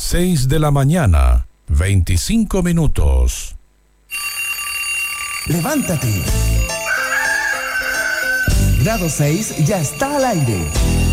6 de la mañana, 25 minutos. Levántate. Grado 6 ya está al aire.